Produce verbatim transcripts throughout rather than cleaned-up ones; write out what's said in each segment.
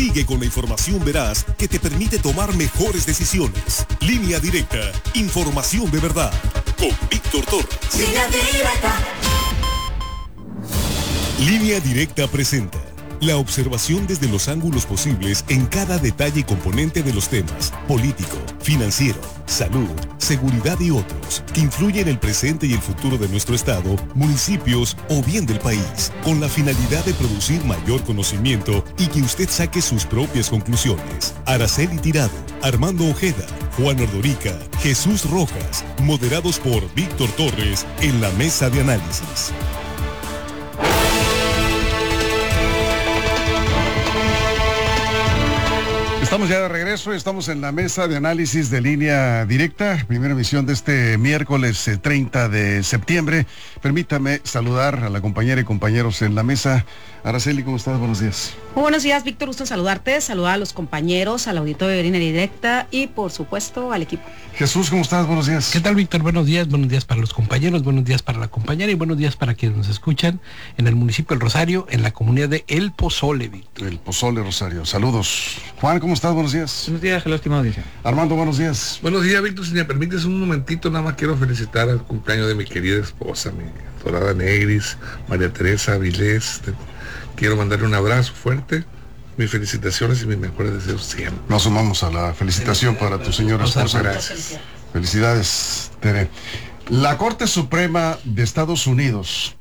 Sigue con la información veraz que te permite tomar mejores decisiones. Línea Directa, información de verdad. Con Víctor Torres. Línea Directa. Línea Directa presenta la observación desde los ángulos posibles en cada detalle y componente de los temas político, financiero, salud, seguridad y otros que influyen en el presente y el futuro de nuestro estado, municipios o bien del país, con la finalidad de producir mayor conocimiento y que usted saque sus propias conclusiones. Araceli Tirado, Armando Ojeda, Juan Ordorica, Jesús Rojas, moderados por Víctor Torres en la mesa de análisis. Estamos ya de regreso, estamos en la mesa de análisis de Línea Directa, primera emisión de este miércoles eh, treinta de septiembre. Permítame saludar a la compañera y compañeros en la mesa. Araceli, ¿cómo estás? Buenos días. Muy buenos días, Víctor, gusto en saludarte, saludar a los compañeros, al auditorio de Línea Directa y por supuesto al equipo. Jesús, ¿cómo estás? Buenos días. ¿Qué tal, Víctor? Buenos días, buenos días para los compañeros, buenos días para la compañera y buenos días para quienes nos escuchan en el municipio del Rosario, en la comunidad de El Pozole, Víctor. El Pozole, Rosario. Saludos. Juan, ¿cómo estás? Buenos días. Buenos días, hello, estimado audiencia. Armando, buenos días. Buenos días, Víctor. Si me permites un momentito, nada más quiero felicitar al cumpleaños de mi querida esposa, mi adorada Negris, María Teresa Avilés. Quiero mandarle un abrazo fuerte, mis felicitaciones y mis mejores deseos siempre. Nos sumamos a la felicitación para tu señora esposa. Gracias. Felicidades, Tere. La Corte Suprema de Estados Unidos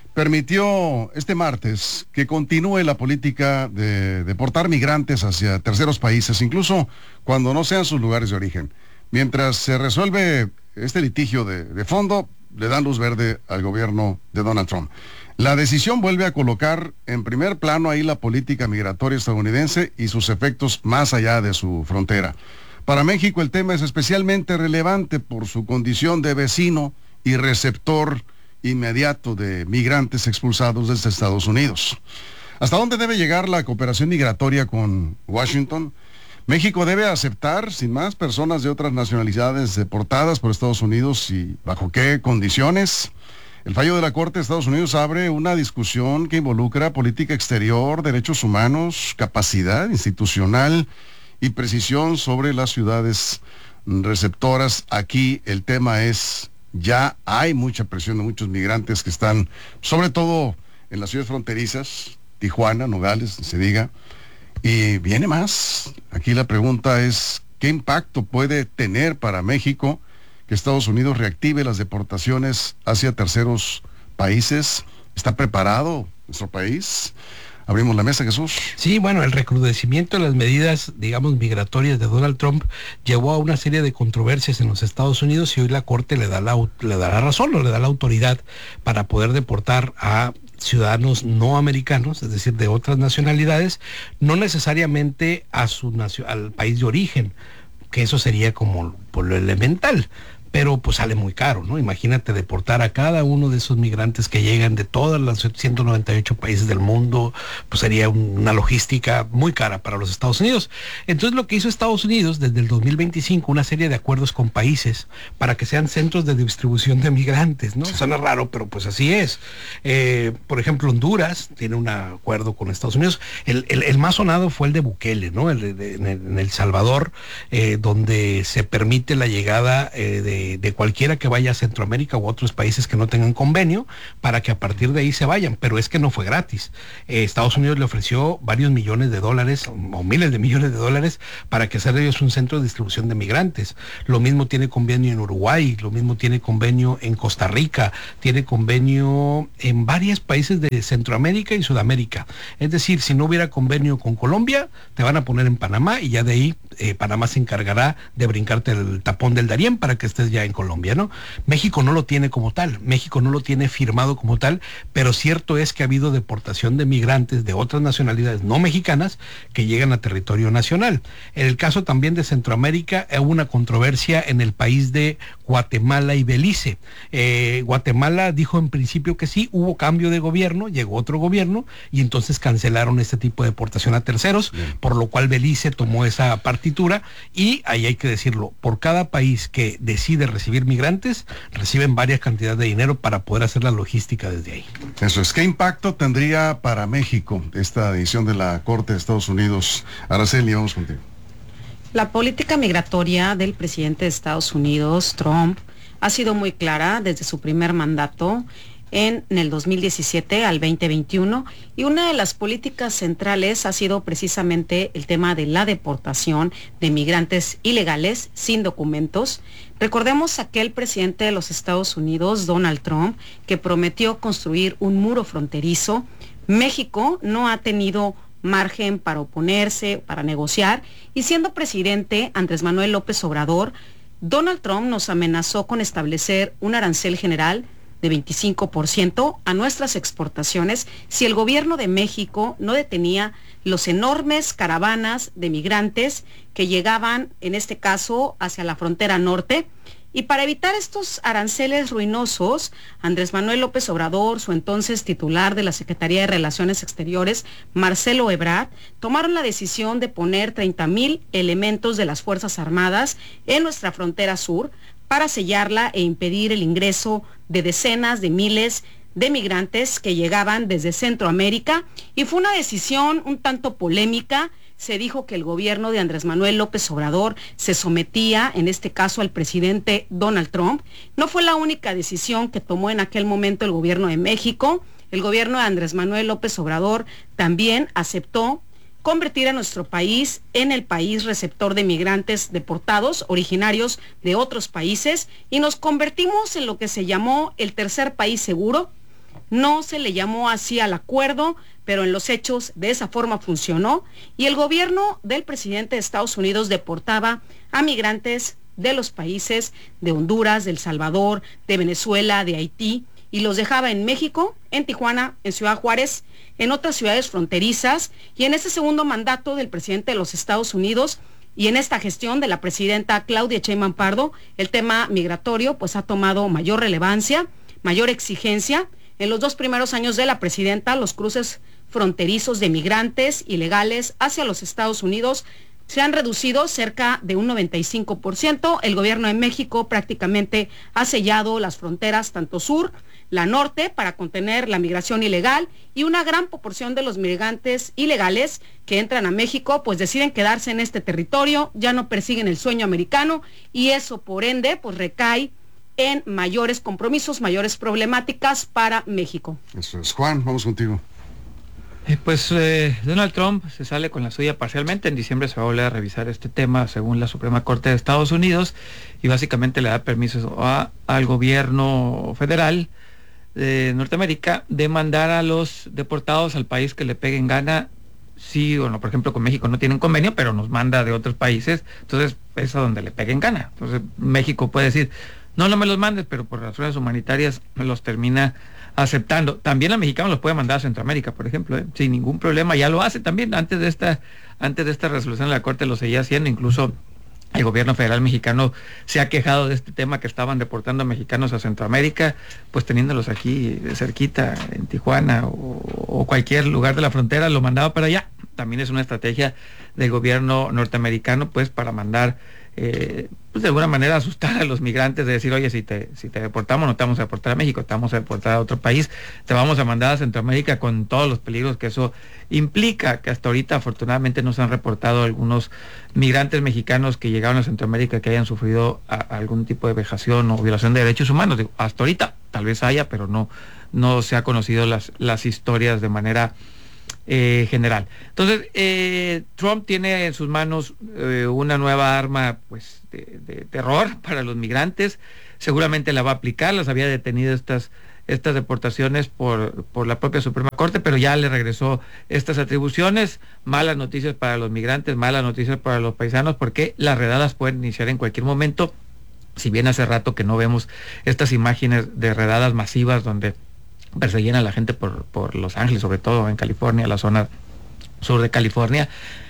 permitió este martes que continúe la política de deportar migrantes hacia terceros países, incluso cuando no sean sus lugares de origen. Mientras se resuelve este litigio de, de fondo, le dan luz verde al gobierno de Donald Trump. La decisión vuelve a colocar en primer plano ahí la política migratoria estadounidense y sus efectos más allá de su frontera. Para México el tema es especialmente relevante por su condición de vecino y receptor inmediato de migrantes expulsados desde Estados Unidos. ¿Hasta dónde debe llegar la cooperación migratoria con Washington? México debe aceptar, sin más, personas de otras nacionalidades deportadas por Estados Unidos y bajo qué condiciones. El fallo de la Corte de Estados Unidos abre una discusión que involucra política exterior, derechos humanos, capacidad institucional y precisión sobre las ciudades receptoras. Aquí el tema es, ya hay mucha presión de muchos migrantes que están, sobre todo en las ciudades fronterizas, Tijuana, Nogales, se diga, y viene más. Aquí la pregunta es, ¿qué impacto puede tener para México que Estados Unidos reactive las deportaciones hacia terceros países? ¿Está preparado nuestro país? Abrimos la mesa, Jesús. Sí, bueno, el recrudecimiento de las medidas, digamos, migratorias de Donald Trump llevó a una serie de controversias en los Estados Unidos y hoy la Corte le da la, le da la razón o le da la autoridad para poder deportar a ciudadanos no americanos, es decir, de otras nacionalidades, no necesariamente a su nacio, al país de origen, que eso sería como por lo elemental, pero pues sale muy caro, ¿no? Imagínate deportar a cada uno de esos migrantes que llegan de todas las ciento noventa y ocho países del mundo, pues sería una logística muy cara para los Estados Unidos. Entonces lo que hizo Estados Unidos desde el dos mil veinticinco, una serie de acuerdos con países para que sean centros de distribución de migrantes, ¿no? Suena raro, pero pues así es. Eh, por ejemplo, Honduras tiene un acuerdo con Estados Unidos. El, el, el más sonado fue el de Bukele, ¿no? El de, de, en El Salvador, eh, donde se permite la llegada eh, de de cualquiera que vaya a Centroamérica u otros países que no tengan convenio, para que a partir de ahí se vayan, pero es que no fue gratis. Eh, Estados Unidos le ofreció varios millones de dólares, o miles de millones de dólares, para que sea de ellos un centro de distribución de migrantes. Lo mismo tiene convenio en Uruguay, lo mismo tiene convenio en Costa Rica, tiene convenio en varios países de Centroamérica y Sudamérica. Es decir, si no hubiera convenio con Colombia, te van a poner en Panamá y ya de ahí eh, Panamá se encargará de brincarte el tapón del Darién para que estés ya en Colombia, ¿no? México no lo tiene como tal, México no lo tiene firmado como tal, pero cierto es que ha habido deportación de migrantes de otras nacionalidades no mexicanas que llegan a territorio nacional. En el caso también de Centroamérica, hubo una controversia en el país de Guatemala y Belice. Eh, Guatemala dijo en principio que sí, hubo cambio de gobierno, llegó otro gobierno y entonces cancelaron este tipo de deportación a terceros, bien, por lo cual Belice tomó esa partitura y ahí hay que decirlo, por cada país que decide decide recibir migrantes, reciben varias cantidades de dinero para poder hacer la logística desde ahí. Eso es. ¿Qué impacto tendría para México esta decisión de la Corte de Estados Unidos? Araceli, vamos contigo. La política migratoria del presidente de Estados Unidos, Trump, ha sido muy clara desde su primer mandato en, en el dos mil diecisiete al veinte veintiuno, y una de las políticas centrales ha sido precisamente el tema de la deportación de migrantes ilegales sin documentos. Recordemos aquel presidente de los Estados Unidos, Donald Trump, que prometió construir un muro fronterizo. México no ha tenido margen para oponerse, para negociar, y siendo presidente Andrés Manuel López Obrador, Donald Trump nos amenazó con establecer un arancel general de veinticinco por ciento a nuestras exportaciones si el gobierno de México no detenía los enormes caravanas de migrantes que llegaban, en este caso, hacia la frontera norte. Y para evitar estos aranceles ruinosos, Andrés Manuel López Obrador, su entonces titular de la Secretaría de Relaciones Exteriores, Marcelo Ebrard, tomaron la decisión de poner treinta mil elementos de las Fuerzas Armadas en nuestra frontera sur para sellarla e impedir el ingreso de decenas de miles de migrantes que llegaban desde Centroamérica. Y fue una decisión un tanto polémica. Se dijo que el gobierno de Andrés Manuel López Obrador se sometía, en este caso, al presidente Donald Trump. No fue la única decisión que tomó en aquel momento el gobierno de México. El gobierno de Andrés Manuel López Obrador también aceptó convertir a nuestro país en el país receptor de migrantes deportados originarios de otros países, y nos convertimos en lo que se llamó el tercer país seguro. No se le llamó así al acuerdo, pero en los hechos de esa forma funcionó, y el gobierno del presidente de Estados Unidos deportaba a migrantes de los países de Honduras, de El Salvador, de Venezuela, de Haití, y los dejaba en México, en Tijuana, en Ciudad Juárez, en otras ciudades fronterizas. Y en ese segundo mandato del presidente de los Estados Unidos y en esta gestión de la presidenta Claudia Sheinbaum Pardo, el tema migratorio pues ha tomado mayor relevancia, mayor exigencia. En los dos primeros años de la presidenta, los cruces fronterizos de migrantes ilegales hacia los Estados Unidos se han reducido cerca de un noventa y cinco por ciento. El gobierno de México prácticamente ha sellado las fronteras tanto sur, la norte, para contener la migración ilegal, y una gran proporción de los migrantes ilegales que entran a México pues deciden quedarse en este territorio, ya no persiguen el sueño americano, y eso por ende pues recae en mayores compromisos, mayores problemáticas para México. Eso es. Juan, vamos contigo. Eh, pues eh, Donald Trump se sale con la suya parcialmente. En diciembre se va a volver a revisar este tema según la Suprema Corte de Estados Unidos, y básicamente le da permiso a, al gobierno federal de Norteamérica de mandar a los deportados al país que le pegue en gana. Sí, bueno, por ejemplo, con México no tienen convenio, pero nos manda de otros países, entonces es a donde le pegue en gana. Entonces México puede decir, no, no me los mandes, pero por razones humanitarias me los termina aceptando. También a mexicanos los puede mandar a Centroamérica, por ejemplo, ¿eh? sin ningún problema. Ya lo hace también. Antes de esta, antes de esta resolución de la Corte lo seguía haciendo. Incluso el gobierno federal mexicano se ha quejado de este tema, que estaban deportando a mexicanos a Centroamérica, pues teniéndolos aquí de cerquita, en Tijuana o, o cualquier lugar de la frontera, lo mandaba para allá. También es una estrategia del gobierno norteamericano, pues para mandar Eh, pues de alguna manera asustar a los migrantes, de decir, oye, si te si te deportamos, no te vamos a deportar a México, te vamos a deportar a otro país, te vamos a mandar a Centroamérica, con todos los peligros que eso implica, que hasta ahorita afortunadamente no se han reportado algunos migrantes mexicanos que llegaron a Centroamérica que hayan sufrido a, a algún tipo de vejación o violación de derechos humanos. Digo, hasta ahorita tal vez haya, pero no, no se ha conocido las, las historias de manera Eh, general. Entonces, eh, Trump tiene en sus manos eh, una nueva arma pues de, de terror para los migrantes. Seguramente la va a aplicar. Las había detenido estas, estas deportaciones por, por la propia Suprema Corte, pero ya le regresó estas atribuciones. Malas noticias para los migrantes, malas noticias para los paisanos, porque las redadas pueden iniciar en cualquier momento. Si bien hace rato que no vemos estas imágenes de redadas masivas donde perseguían a la gente por, por Los Ángeles, sobre todo en California, la zona sur de California.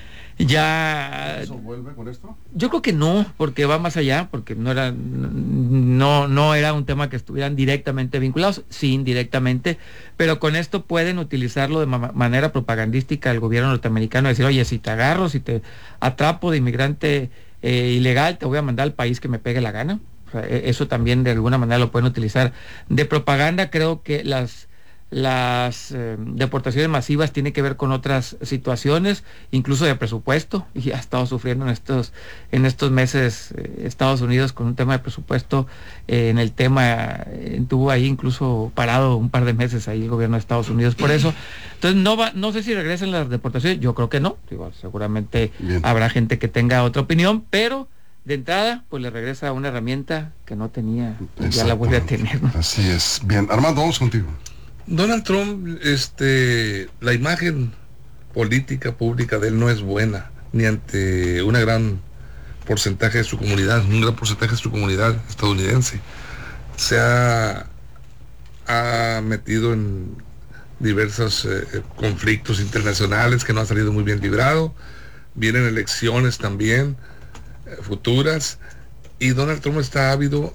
Ya ¿Eso vuelve con esto? Yo creo que no, porque va más allá, porque no era no no era un tema que estuvieran directamente vinculados, sí indirectamente, pero con esto pueden utilizarlo de ma- manera propagandística el gobierno norteamericano, decir, oye, si te agarro, si te atrapo de inmigrante eh, ilegal, te voy a mandar al país que me pegue la gana. O sea, eso también de alguna manera lo pueden utilizar de propaganda. Creo que las las eh, deportaciones masivas tienen que ver con otras situaciones, incluso de presupuesto, y ha estado sufriendo en estos en estos meses eh, Estados Unidos con un tema de presupuesto. Eh, en el tema eh, tuvo ahí incluso parado un par de meses ahí el gobierno de Estados Unidos por eso. Entonces no va, no sé si regresen las deportaciones, yo creo que no. Digo, seguramente Bien. habrá gente que tenga otra opinión, pero de entrada, pues le regresa una herramienta que no tenía, ya la vuelve a tener, ¿no? Así es. Bien, Armando, vamos contigo. Donald Trump, este, la imagen política pública de él no es buena, ni ante una gran porcentaje de su comunidad, un gran porcentaje de su comunidad estadounidense. Se ha, ha metido en diversos eh, conflictos internacionales que no han salido muy bien librado. Vienen elecciones también eh, futuras, y Donald Trump está ávido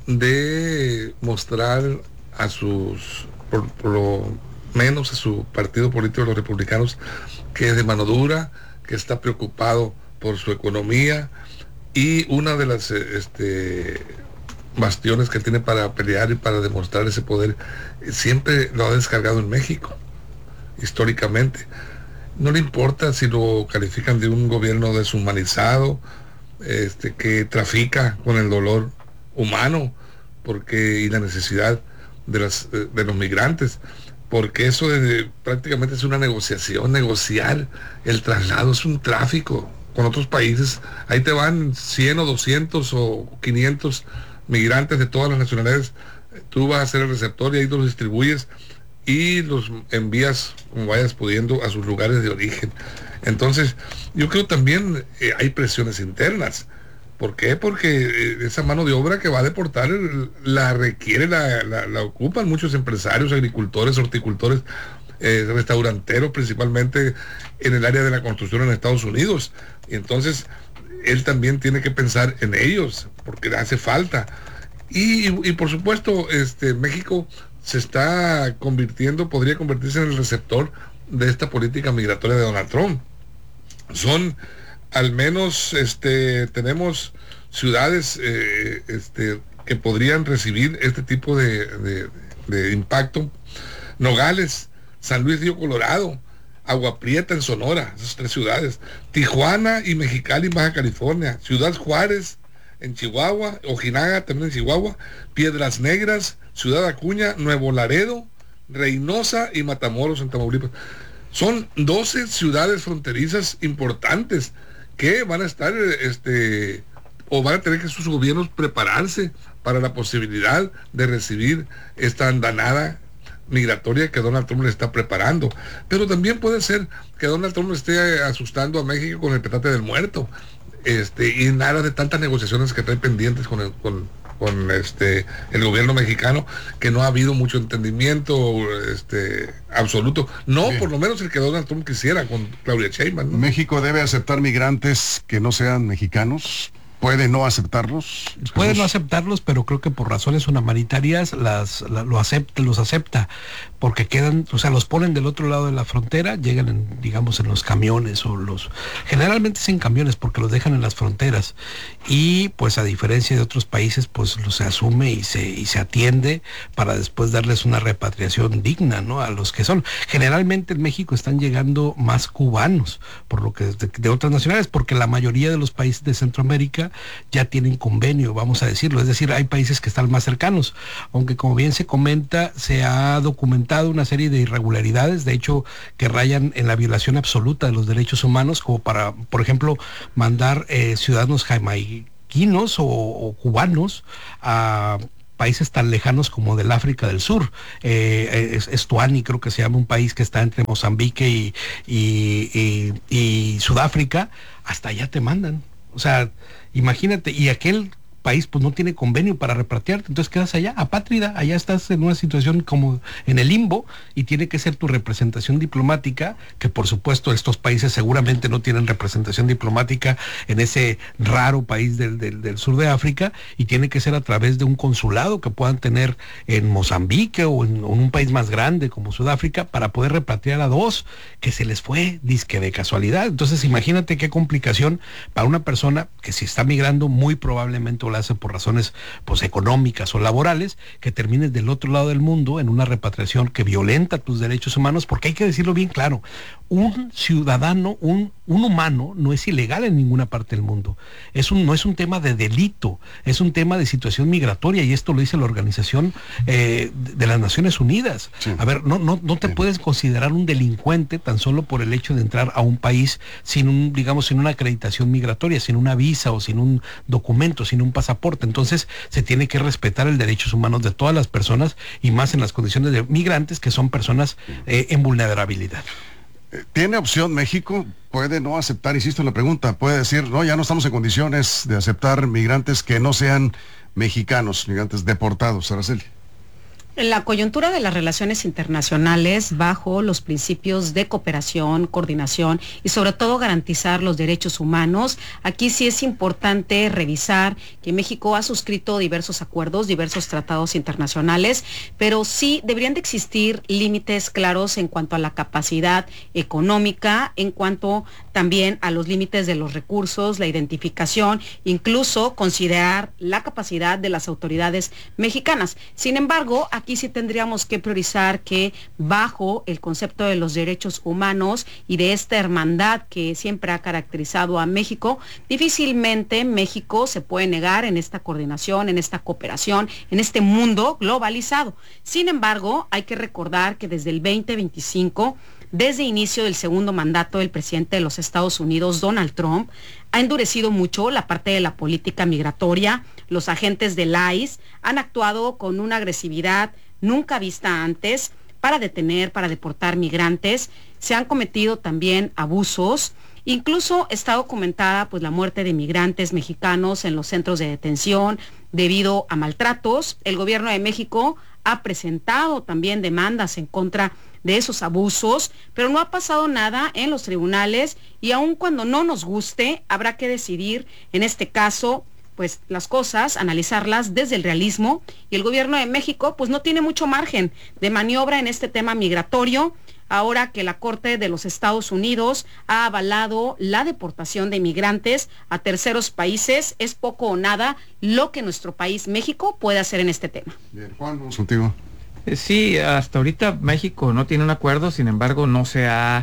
de mostrar a sus, por, por lo menos a su partido político, los republicanos, que es de mano dura, que está preocupado por su economía, y una de las este, bastiones que tiene para pelear y para demostrar ese poder siempre lo ha descargado en México, históricamente. No le importa si lo califican de un gobierno deshumanizado, este, que trafica con el dolor humano porque y la necesidad de, las, de los migrantes, porque eso de, prácticamente es una negociación, negociar el traslado es un tráfico con otros países. Ahí te van cien o doscientos o quinientos migrantes de todas las nacionalidades, tú vas a ser el receptor y ahí los distribuyes y los envías como vayas pudiendo a sus lugares de origen. Entonces yo creo también eh, hay presiones internas. ¿Por qué? Porque eh, esa mano de obra que va a deportar la requiere, la, la, la ocupan muchos empresarios, agricultores, horticultores, eh, restauranteros, principalmente en el área de la construcción en Estados Unidos. Y entonces él también tiene que pensar en ellos, porque le hace falta. Y, y, y por supuesto, este, México se está convirtiendo, podría convertirse en el receptor de esta política migratoria de Donald Trump. Son al menos, este, tenemos ciudades eh, este, que podrían recibir este tipo de, de, de impacto. Nogales, San Luis Río Colorado, Agua Prieta en Sonora, esas tres ciudades, Tijuana y Mexicali en Baja California, Ciudad Juárez en Chihuahua, Ojinaga también en Chihuahua, Piedras Negras, Ciudad Acuña, Nuevo Laredo, Reynosa y Matamoros en Tamaulipas. Son doce ciudades fronterizas importantes que van a estar, este, o van a tener que sus gobiernos prepararse para la posibilidad de recibir esta andanada migratoria que Donald Trump le está preparando. Pero también puede ser que Donald Trump esté asustando a México con el petate del muerto, este, y nada de tantas negociaciones que trae pendientes con el, con, con este el gobierno mexicano, que no ha habido mucho entendimiento este absoluto, no Bien. Por lo menos el que Donald Trump quisiera con Claudia Sheinbaum, ¿no? México debe aceptar migrantes que no sean mexicanos. ¿Puede no aceptarlos? Puede no aceptarlos, pero creo que por razones humanitarias las, la, lo acepta, los acepta, porque quedan, o sea, los ponen del otro lado de la frontera, llegan en, digamos, en los camiones, o los, generalmente es en camiones, porque los dejan en las fronteras, y pues a diferencia de otros países, pues lo se asume y se, y se atiende para después darles una repatriación digna, ¿no? A los que son. Generalmente en México están llegando más cubanos, por lo que de, de otras nacionalidades, porque la mayoría de los países de Centroamérica ya tienen convenio, vamos a decirlo, es decir, hay países que están más cercanos, aunque como bien se comenta, se ha documentado una serie de irregularidades, de hecho, que rayan en la violación absoluta de los derechos humanos, como para, por ejemplo, mandar eh, ciudadanos jamaiquinos o, o cubanos a países tan lejanos como del África del Sur. Eh, es, Estuani creo que se llama, un país que está entre Mozambique y, y, y, y Sudáfrica, hasta allá te mandan. O sea, imagínate, y aquel país pues no tiene convenio para repatriarte, entonces quedas allá, apátrida, allá estás en una situación como en el limbo, y tiene que ser tu representación diplomática, que por supuesto estos países seguramente no tienen representación diplomática en ese raro país del, del, del sur de África, y tiene que ser a través de un consulado que puedan tener en Mozambique o en, en un país más grande como Sudáfrica, para poder repatriar a dos que se les fue disque de casualidad. Entonces imagínate qué complicación para una persona que si está migrando, muy probablemente luego la hace por razones pues económicas o laborales, que termines del otro lado del mundo en una repatriación que violenta tus derechos humanos, porque hay que decirlo bien claro, un ciudadano, un, un humano no es ilegal en ninguna parte del mundo, es un, no es un tema de delito, es un tema de situación migratoria, y esto lo dice la Organización eh, de las Naciones Unidas. Sí. A ver, no, no, no te sí. puedes considerar un delincuente tan solo por el hecho de entrar a un país sin un, digamos, sin una acreditación migratoria, sin una visa o sin un documento, sin un pasaporte. Entonces se tiene que respetar el derechos humanos de todas las personas, y más en las condiciones de migrantes, que son personas eh, en vulnerabilidad. ¿Tiene opción México? ¿Puede no aceptar, insisto en la pregunta, puede decir, no, ya no estamos en condiciones de aceptar migrantes que no sean mexicanos, migrantes deportados? Araceli. En la coyuntura de las relaciones internacionales, bajo los principios de cooperación, coordinación y sobre todo garantizar los derechos humanos, aquí sí es importante revisar que México ha suscrito diversos acuerdos, diversos tratados internacionales, pero sí deberían de existir límites claros en cuanto a la capacidad económica, en cuanto también a los límites de los recursos, la identificación, incluso considerar la capacidad de las autoridades mexicanas. Sin embargo, aquí sí tendríamos que priorizar que bajo el concepto de los derechos humanos y de esta hermandad que siempre ha caracterizado a México, difícilmente México se puede negar en esta coordinación, en esta cooperación, en este mundo globalizado. Sin embargo, hay que recordar que desde el veinte veinticinco, desde inicio del segundo mandato del presidente de los Estados Unidos, Donald Trump, ha endurecido mucho la parte de la política migratoria. Los agentes del I C E han actuado con una agresividad nunca vista antes para detener, para deportar migrantes. Se han cometido también abusos. Incluso está documentada pues la muerte de migrantes mexicanos en los centros de detención debido a maltratos. El gobierno de México ha presentado también demandas en contra de esos abusos, pero no ha pasado nada en los tribunales, y aun cuando no nos guste, habrá que decidir en este caso pues las cosas, analizarlas desde el realismo, y el gobierno de México pues no tiene mucho margen de maniobra en este tema migratorio. Ahora que la Corte de los Estados Unidos ha avalado la deportación de migrantes a terceros países, es poco o nada lo que nuestro país, México, puede hacer en este tema. Bien, Juan, vamos contigo. Sí, hasta ahorita México no tiene un acuerdo, sin embargo no se ha,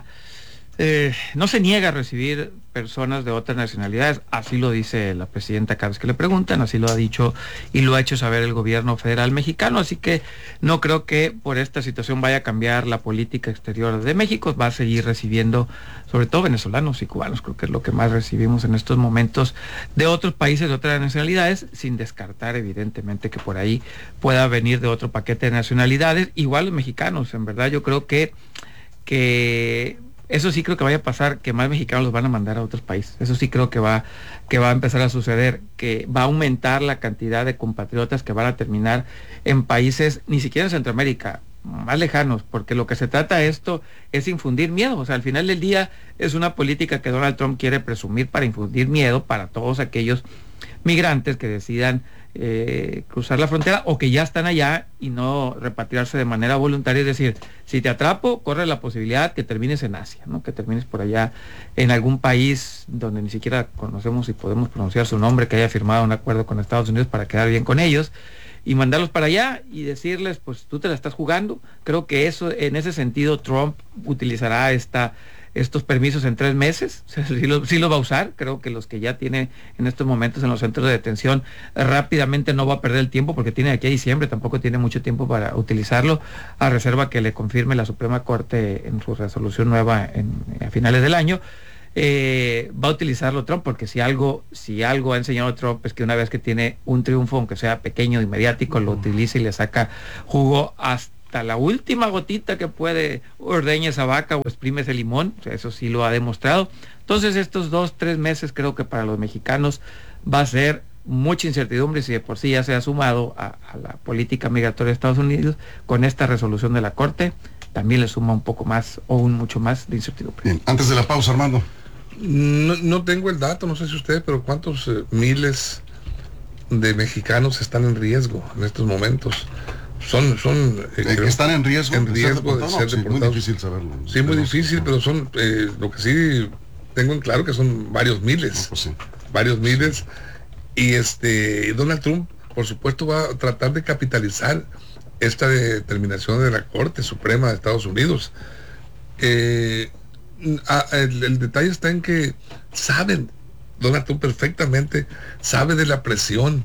eh, no se niega a recibir personas de otras nacionalidades, así lo dice la presidenta cada vez que le preguntan, así lo ha dicho y lo ha hecho saber el gobierno federal mexicano, así que no creo que por esta situación vaya a cambiar la política exterior de México, va a seguir recibiendo sobre todo venezolanos y cubanos, creo que es lo que más recibimos en estos momentos, de otros países, de otras nacionalidades, sin descartar evidentemente que por ahí pueda venir de otro paquete de nacionalidades, igual los mexicanos, en verdad yo creo que que eso sí creo que vaya a pasar, que más mexicanos los van a mandar a otros países. Eso sí creo que va, que va a empezar a suceder, que va a aumentar la cantidad de compatriotas que van a terminar en países, ni siquiera en Centroamérica, más lejanos, porque lo que se trata de esto es infundir miedo. O sea, al final del día es una política que Donald Trump quiere presumir para infundir miedo para todos aquellos migrantes que decidan Eh, cruzar la frontera o que ya están allá y no repatriarse de manera voluntaria, es decir, si te atrapo, corre la posibilidad que termines en Asia, ¿no? Que termines por allá en algún país donde ni siquiera conocemos y podemos pronunciar su nombre, que haya firmado un acuerdo con Estados Unidos para quedar bien con ellos, y mandarlos para allá y decirles, pues tú te la estás jugando. Creo que eso, en ese sentido, Trump utilizará esta estos permisos en tres meses, o sea, sí los sí lo va a usar. Creo que los que ya tiene en estos momentos en los centros de detención, rápidamente no va a perder el tiempo, porque tiene de aquí a diciembre, tampoco tiene mucho tiempo para utilizarlo, a reserva que le confirme la Suprema Corte en su resolución nueva en, a finales del año. Eh, va a utilizarlo Trump, porque si algo, si algo ha enseñado Trump es que una vez que tiene un triunfo, aunque sea pequeño y mediático, lo utiliza y le saca jugo hasta hasta la última gotita que puede, ordeña esa vaca o exprime ese limón, o sea, eso sí lo ha demostrado. Entonces estos dos, tres meses creo que para los mexicanos va a ser mucha incertidumbre, si de por sí ya se ha sumado a, a la política migratoria de Estados Unidos, con esta resolución de la Corte, también le suma un poco más o un mucho más de incertidumbre. Bien, antes de la pausa, Armando. No, no tengo el dato, no sé si ustedes, pero cuántos eh, miles de mexicanos están en riesgo en estos momentos. Son, son eh, creo, que están en riesgo, en riesgo de ser deportados. Sí, muy difícil saberlo. Sí, muy difícil, pero son, eh, lo que sí tengo en claro que son varios miles, no, pues sí. varios miles, Y este Donald Trump, por supuesto, va a tratar de capitalizar esta determinación de la Corte Suprema de Estados Unidos. Eh, a, el, el detalle está en que saben, Donald Trump perfectamente sabe de la presión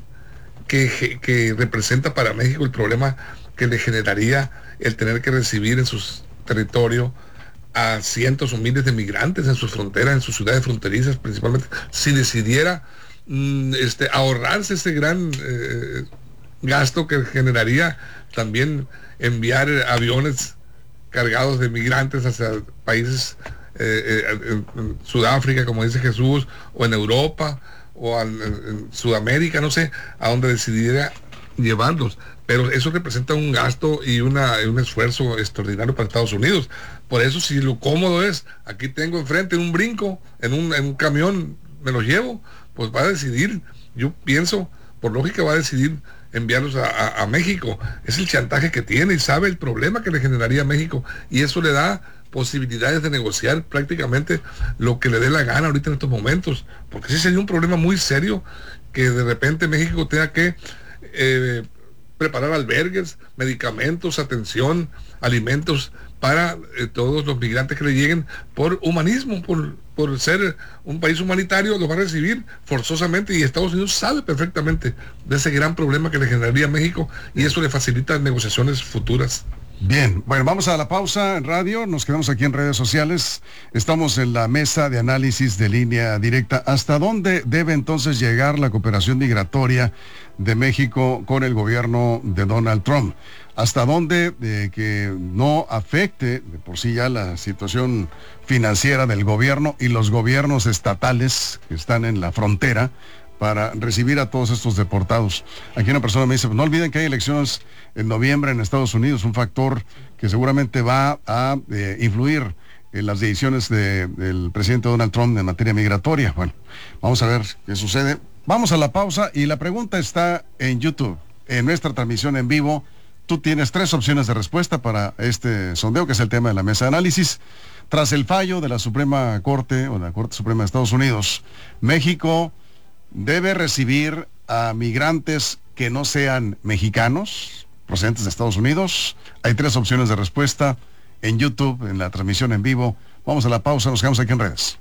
que, que representa para México el problema que le generaría el tener que recibir en su territorio a cientos o miles de migrantes en sus fronteras, en sus ciudades fronterizas principalmente, si decidiera mm, este, ahorrarse ese gran eh, gasto que generaría también enviar aviones cargados de migrantes hacia países eh, eh, en, en Sudáfrica, como dice Jesús, o en Europa, o en, en Sudamérica, no sé, a donde decidiera llevarlos. Pero eso representa un gasto y una, un esfuerzo extraordinario para Estados Unidos. Por eso, si lo cómodo es, aquí tengo enfrente un brinco, en un, en un camión me lo llevo, pues va a decidir, yo pienso, por lógica va a decidir enviarlos a, a, a México. Es el chantaje que tiene y sabe el problema que le generaría a México, y eso le da posibilidades de negociar prácticamente lo que le dé la gana ahorita en estos momentos, porque sí sería un problema muy serio que de repente México tenga que eh, preparar albergues, medicamentos, atención, alimentos para eh, todos los migrantes que le lleguen por humanismo, por, por ser un país humanitario, los va a recibir forzosamente, y Estados Unidos sabe perfectamente de ese gran problema que le generaría a México, y eso le facilita negociaciones futuras. Bien, bueno, vamos a la pausa en radio, nos quedamos aquí en redes sociales, estamos en la mesa de análisis de Línea Directa. ¿Hasta dónde debe entonces llegar la cooperación migratoria de México con el gobierno de Donald Trump? ¿Hasta dónde eh, que no afecte de por sí ya la situación financiera del gobierno y los gobiernos estatales que están en la frontera para recibir a todos estos deportados? Aquí una persona me dice, no olviden que hay elecciones en noviembre en Estados Unidos, un factor que seguramente va a eh, influir en las decisiones de, del presidente Donald Trump en materia migratoria. Bueno, vamos a ver qué sucede. Vamos a la pausa y la pregunta está en YouTube, en nuestra transmisión en vivo. Tú tienes tres opciones de respuesta para este sondeo, que es el tema de la mesa de análisis. Tras el fallo de la Suprema Corte, o la Corte Suprema de Estados Unidos, México debe recibir a migrantes que no sean mexicanos, procedentes de Estados Unidos. Hay tres opciones de respuesta en YouTube, en la transmisión en vivo. Vamos a la pausa, nos quedamos aquí en redes.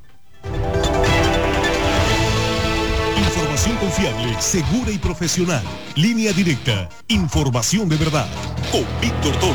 Información confiable, segura y profesional. Línea Directa, información de verdad. Con Víctor Torres.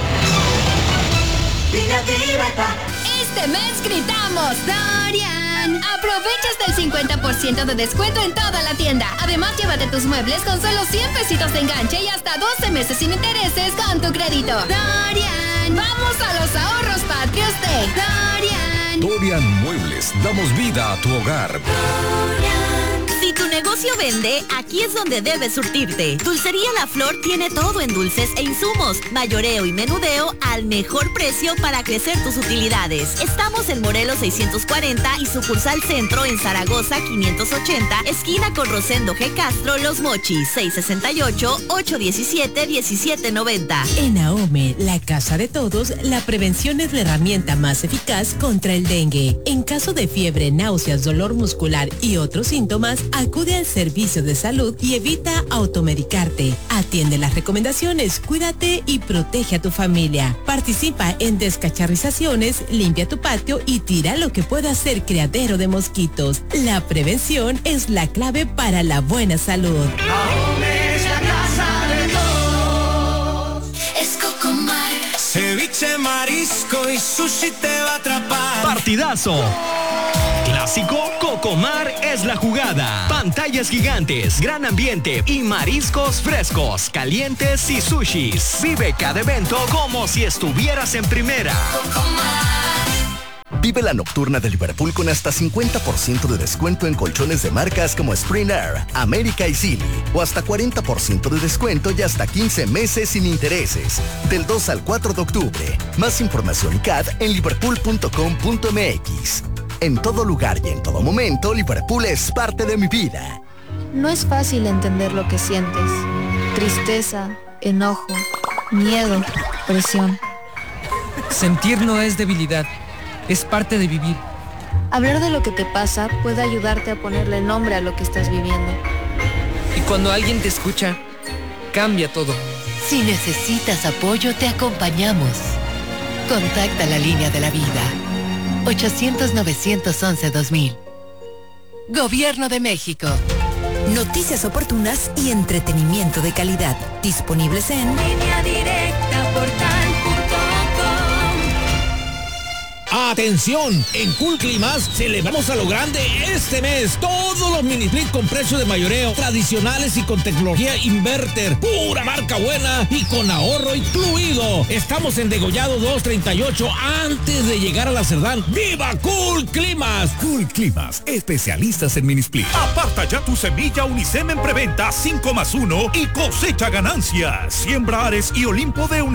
Línea Directa. Este mes gritamos Dorian. Aprovecha hasta el cincuenta por ciento de descuento en toda la tienda. Además, llévate tus muebles con solo cien pesitos de enganche y hasta doce meses sin intereses con tu crédito. Dorian. Vamos a los ahorros patrios de Dorian. Dorian Muebles. Damos vida a tu hogar. Dorian. Si tu negocio vende, aquí es donde debes surtirte. Dulcería La Flor tiene todo en dulces e insumos, mayoreo y menudeo al mejor precio para crecer tus utilidades. Estamos en Morelos seiscientos cuarenta y sucursal Centro en Zaragoza quinientos ochenta, esquina con Rosendo G. Castro, Los Mochis, seis sesenta y ocho, ocho diecisiete, diecisiete noventa. En AOME, la casa de todos, la prevención es la herramienta más eficaz contra el dengue. En caso de fiebre, náuseas, dolor muscular y otros síntomas, acude al servicio de salud y evita automedicarte. Atiende las recomendaciones, cuídate y protege a tu familia. Participa en descacharrizaciones, limpia tu patio y tira lo que pueda ser criadero de mosquitos. La prevención es la clave para la buena salud. AOME es la casa de todos. Es Cocomar. Ceviche, marisco y sushi te va a atrapar. Partidazo. Clásico, Cocomar es la jugada. Pantallas gigantes, gran ambiente y mariscos frescos, calientes y sushis. Vive cada evento como si estuvieras en primera. Cocomar. Vive la nocturna de Liverpool con hasta cincuenta por ciento de descuento en colchones de marcas como Spring Air, América y Silly. O hasta cuarenta por ciento de descuento y hasta quince meses sin intereses. Del dos al cuatro de octubre. Más información C A D en liverpool punto com punto m x. En todo lugar y en todo momento, Liverpool es parte de mi vida. No es fácil entender lo que sientes. Tristeza, enojo, miedo, presión. Sentir no es debilidad, es parte de vivir. Hablar de lo que te pasa puede ayudarte a ponerle nombre a lo que estás viviendo. Y cuando alguien te escucha, cambia todo. Si necesitas apoyo, te acompañamos. Contacta la línea de la vida. ochocientos, novecientos once, dos mil. Gobierno de México. Noticias oportunas y entretenimiento de calidad. Disponibles en Línea Directa, portal punto com. ¡Atención! En Cool Climas celebramos a lo grande este mes. Todos los mini split con precio de mayoreo, tradicionales y con tecnología inverter. Pura marca buena y con ahorro incluido. Estamos en Degollado dos treinta y ocho antes de llegar a la Cerdán. ¡Viva Cool Climas! Cool Climas, especialistas en mini split. Aparta ya tu semilla Unicem en preventa cinco más uno y cosecha ganancias. Siembra Ares y Olimpo de Unicem.